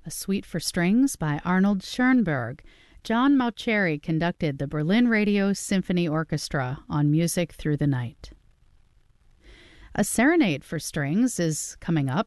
a suite for strings by Arnold Schoenberg. John Mauceri conducted the Berlin Radio Symphony Orchestra on Music Through the Night. A serenade for strings is coming up.